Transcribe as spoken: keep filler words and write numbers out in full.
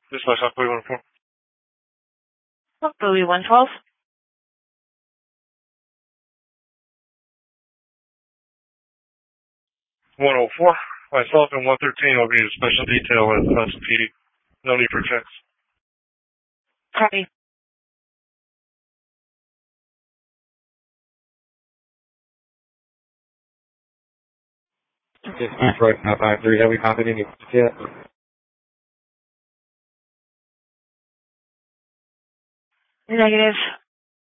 This is South Bowie one four. South Bowie one twelve. one oh four. Myself and one thirteen will be in special detail at Hudson P D. No need for checks. Copy. Okay, Detroit, now five three, have we copied any yet? Negative.